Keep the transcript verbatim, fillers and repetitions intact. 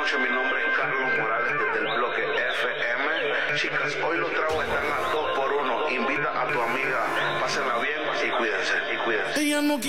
noches, mi nombre es Carlos Morales desde el bloque F M. Chicas, hoy los tragos están a dos por uno. Invita a tu amiga, pásenla bien y cuídense, y cuídense.